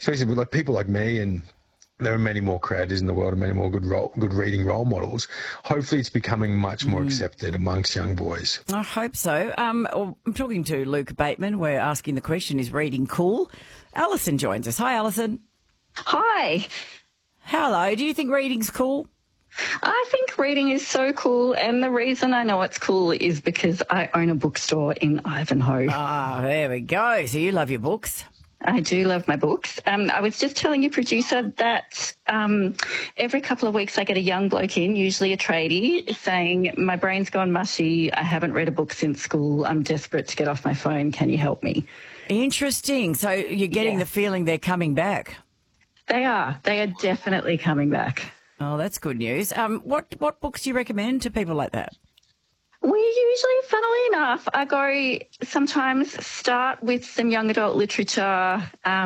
especially with like people like me, and there are many more creators in the world and many more good reading role models. Hopefully it's becoming much more accepted amongst young boys. I hope so. I'm talking to Luke Bateman. We're asking the question, is reading cool? Alison joins us. Hi, Alison. Hi. Hello. Do you think reading's cool? I think reading is so cool, and the reason I know it's cool is because I own a bookstore in Ivanhoe. Ah, there we go. So you love your books. I do love my books. I was just telling your producer that every couple of weeks I get a young bloke in, usually a tradie, saying, my brain's gone mushy, I haven't read a book since school, I'm desperate to get off my phone, can you help me? Interesting. So you're getting the feeling they're coming back? They are. They are definitely coming back. Oh, that's good news. What books do you recommend to people like that? We usually, funnily enough, I go sometimes start with some young adult literature.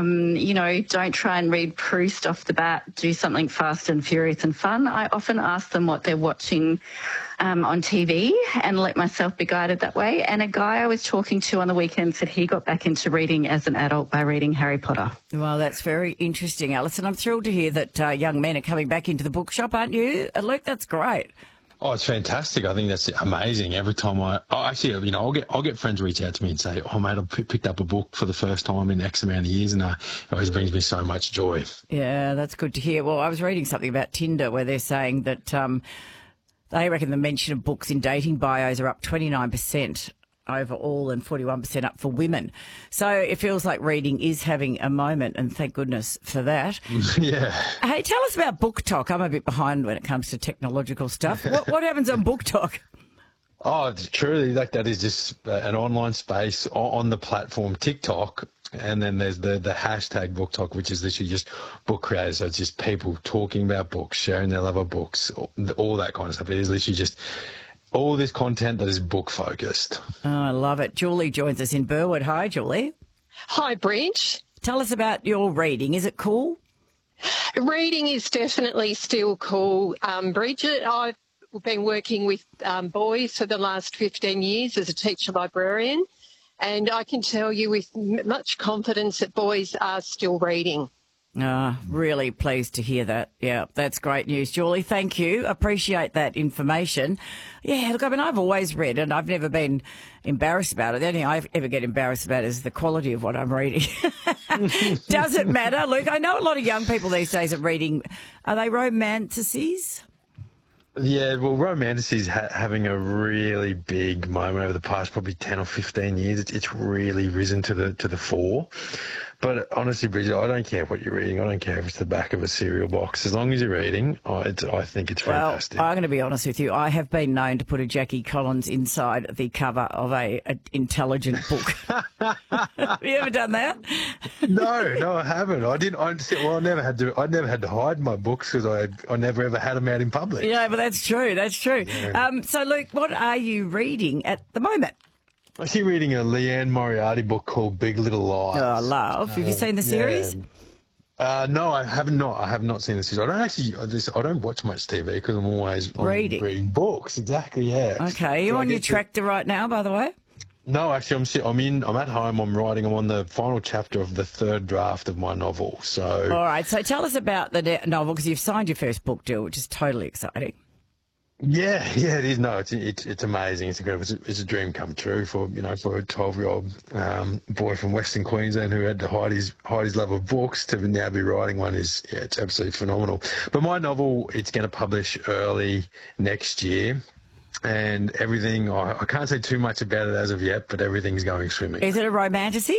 Don't try and read Proust off the bat. Do something fast and furious and fun. I often ask them what they're watching on TV and let myself be guided that way. And a guy I was talking to on the weekend said he got back into reading as an adult by reading Harry Potter. Well, that's very interesting, Alison. I'm thrilled to hear that young men are coming back into the bookshop, aren't you? Luke, that's great. Oh, it's fantastic. I think that's amazing. Every time I'll get friends reach out to me and say, oh, mate, I picked up a book for the first time in X amount of years, and it always brings me so much joy. Yeah, that's good to hear. Well, I was reading something about Tinder where they're saying that they reckon the mention of books in dating bios are up 29% overall and 41% up for women. So it feels like reading is having a moment, and thank goodness for that. Yeah. Hey, tell us about Book Talk. I'm a bit behind when it comes to technological stuff. What happens on Book Talk? Oh, it's truly, that is just an online space on the platform TikTok. And then there's the hashtag Book Talk, which is literally just book creators. So it's just people talking about books, sharing their love of books, all that kind of stuff. It is literally just all this content that is book focused. Oh, I love it. Julie joins us in Burwood. Hi, Julie. Hi, Bridge. Tell us about your reading. Is it cool? Reading is definitely still cool. Bridget, I've been working with boys for the last 15 years as a teacher librarian, and I can tell you with much confidence that boys are still reading. Really pleased to hear that. Yeah, that's great news, Julie. Thank you. Appreciate that information. Yeah, look, I mean, I've always read and I've never been embarrassed about it. The only thing I ever get embarrassed about is the quality of what I'm reading. Does it matter? Look, I know a lot of young people these days are reading. Are they romanticises? Yeah, well, romanticy is having a really big moment over the past probably 10 or 15 years. It's really risen to the fore. But honestly, Bridget, I don't care what you're reading. I don't care if it's the back of a cereal box. As long as you're reading, I think it's fantastic. Well, I'm going to be honest with you. I have been known to put a Jackie Collins inside the cover of a intelligent book. Have you ever done that? No, I haven't. I didn't. I never had to hide my books because I never ever had them out in public. Yeah, but that's true. That's true. Yeah. So, Luke, what are you reading at the moment? I'm actually reading a Leanne Moriarty book called Big Little Lies. Oh, love. Have you seen the series? Yeah. No, I have not. I have not seen the series. I don't watch much TV because I'm always reading books. Exactly. Yeah. Okay. You're on your tractor right now, by the way? No, actually, I'm at home. I'm on the final chapter of the third draft of my novel. So. All right. So tell us about the novel, because you've signed your first book deal, which is totally exciting. Yeah, it is. No, it's amazing. It's incredible. It's a dream come true for a 12-year-old boy from Western Queensland who had to hide his love of books to now be writing one. It's absolutely phenomenal. But my novel, it's going to publish early next year. And everything, I can't say too much about it as of yet, but everything's going swimming. Is it a romantasy?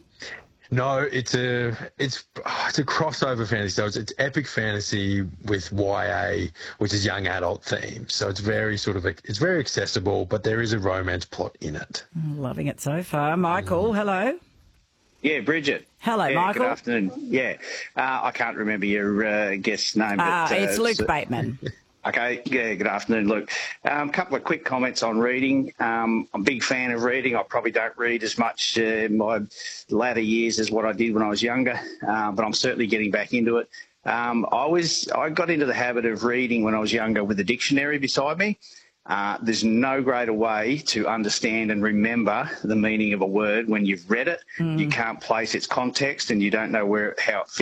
No, it's a crossover fantasy. So it's epic fantasy with YA, which is young adult theme. So it's very it's very accessible, but there is a romance plot in it. Loving it so far. Michael, hello. Yeah, Bridget. Hello, Michael. Good afternoon. Yeah, I can't remember your guest's name. But, it's Luke Bateman. Okay, yeah, good afternoon, Luke. A couple of quick comments on reading. I'm a big fan of reading. I probably don't read as much in my latter years as what I did when I was younger, but I'm certainly getting back into it. I got into the habit of reading when I was younger with a dictionary beside me. There's no greater way to understand and remember the meaning of a word when you've read it. You can't place its context and you don't know how it fits.